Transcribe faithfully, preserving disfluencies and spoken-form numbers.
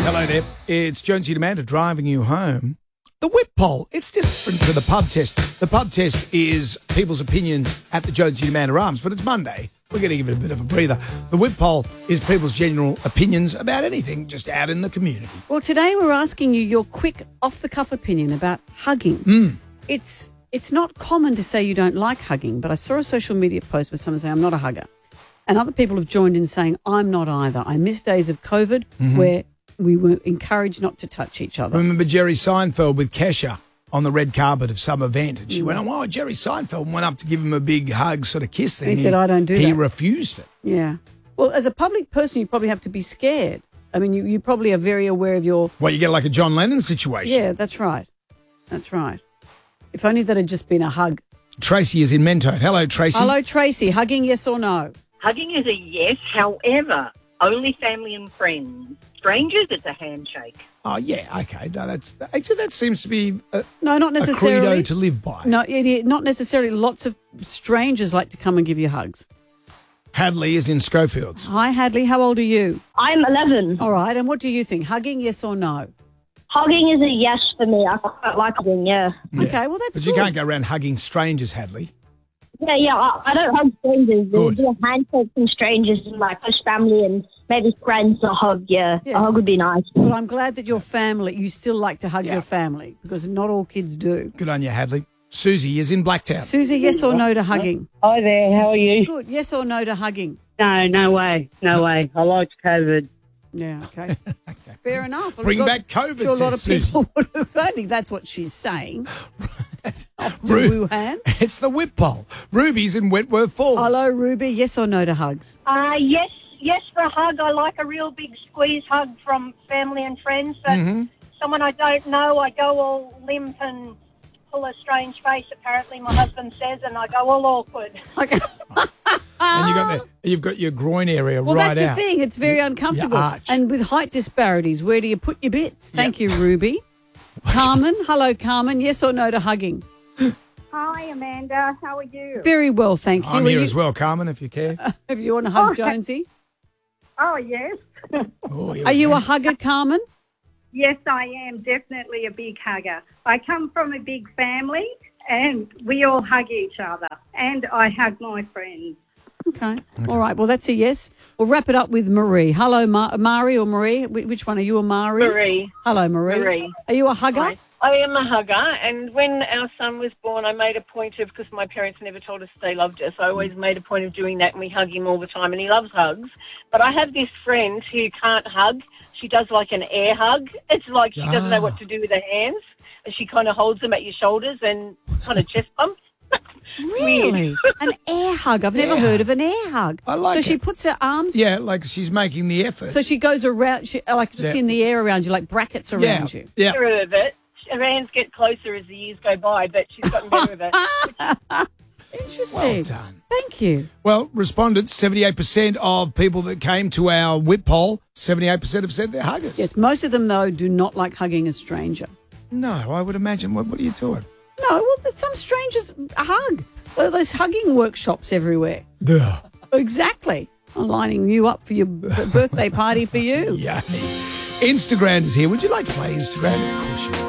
Hello there. It's Jonesy and Amanda driving you home. The whip poll, it's different to the pub test. The pub test is people's opinions at the Jonesy and Amanda Arms, but it's Monday. We're going to give it a bit of a breather. The whip poll is people's general opinions about anything just out in the community. Well, today we're asking you your quick, off-the-cuff opinion about hugging. Mm. It's it's not common to say you don't like hugging, but I saw a social media post with someone saying, I'm not a hugger. And other people have joined in saying, I'm not either. I miss days of COVID mm-hmm. where we were encouraged not to touch each other. I remember Jerry Seinfeld with Kesha on the red carpet of some event, and she mm. went, oh, wow, Jerry Seinfeld went up to give him a big hug, sort of kiss thing. He, he said, I don't do he that. He refused it. Yeah. Well, as a public person, you probably have to be scared. I mean, you, you probably are very aware of your... Well, you get like a John Lennon situation. Yeah, that's right. That's right. If only that had just been a hug. Tracy is in Mentone. Hello, Tracy. Hello, Tracy. Hugging, yes or no? Hugging is a yes, however, only family and friends. Strangers, it's a handshake. Oh, yeah, okay. No, that's actually, that seems to be a, no, not necessarily. a credo to live by. No, it, not necessarily. Lots of strangers like to come and give you hugs. Hadley is in Schofields. Hi, Hadley. How old are you? I'm eleven. All right. And what do you think? Hugging, yes or no? Hugging is a yes for me. I quite like hugging, yeah. yeah. Okay, well, that's But good. you can't go around hugging strangers, Hadley. Yeah, yeah, I, I don't hug strangers. There'll Good. be a handshake from strangers and like push family and maybe friends to hug, yeah. Yes. A hug would be nice. Well, I'm glad that your family, you still like to hug Yeah. your family because not all kids do. Good on you, Hadley. Susie is in Blacktown. Susie, yes or no to hugging? Hi there, how are you? Good. Yes or no to hugging? No, no way, no way. I liked COVID. Yeah, okay. okay. Fair enough. Well, Bring got, back COVID, sure a lot says of Susie. people would have. I don't think that's what she's saying. Off to Ru- Wuhan. It's the whip poll. Ruby's in Wentworth Falls. Hello, Ruby. Yes or no to hugs? Uh, yes, yes for a hug. I like a real big squeeze hug from family and friends. But Mm-hmm. someone I don't know, I go all limp and pull a strange face, apparently my husband says, and I go all awkward. Okay. And you got the, you've got your groin area Well, right that's out. the thing. It's very uncomfortable. arch. And with height disparities, where do you put your bits? Thank you, Ruby. Carmen. Hello, Carmen. Yes or no to hugging? Hi, Amanda. How are you? Very well, thank you. I'm Are here you- as well, Carmen, if you care. If you want to hug Oh, Jonesy. Oh, yes. Oh, here Are we you go. a hugger, Carmen? Yes, I am. Definitely a big hugger. I come from a big family and we all hug each other. And I hug my friends. Okay. All right. Well, that's a yes. We'll wrap it up with Marie. Hello, Ma- Mari or Marie? Wh- Which one? Are you a Mari? Marie. Hello, Marie. Marie. Are you a hugger? Hi. I am a hugger, and when our son was born, I made a point of, because my parents never told us they loved us, I always made a point of doing that, and we hug him all the time, and he loves hugs. But I have this friend who can't hug. She does like an air hug. It's like she doesn't know what to do with her hands, and she kind of holds them at your shoulders and kind of chest bumps. Really? An air hug. I've never Yeah. heard of an air hug. I like So she it. puts her arms. Yeah, like she's making the effort. So she goes around, she, like just Yeah. in the air around you, like brackets around yeah, you. yeah. Better of it. Her hands get closer as the years go by, but she's gotten better of it. Interesting. Well done. Thank you. Well, respondents, seventy-eight percent of people that came to our whip poll, seventy-eight percent have said they're huggers. Yes, most of them, though, do not like hugging a stranger. No, I would imagine. What, what are you doing? No, well, some strangers hug. There are those hugging workshops everywhere. Duh. Exactly. I'm lining you up for your b- birthday party for you. Yay. Instagram is here. Would you like to play Instagram? Of course you would.